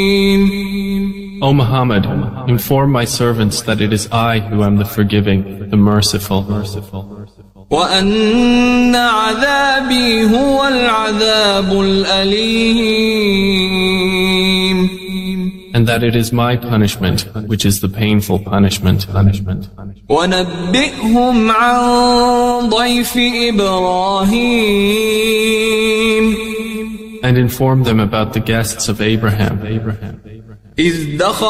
O Muhammad, inform my servants that it is I who am the forgiving, the merciful. وَأَنَّ عَذَابِي هُوَ الْعَذَابُ الْأَلِيمُ. And that it is my punishment, which is the painful punishment. وَنَبِّئْهُمْ عَنْ ضَيْفِ إِبْرَاهِيمَ. And inform them about the guests of Abraham. إِذْ دَخَلَ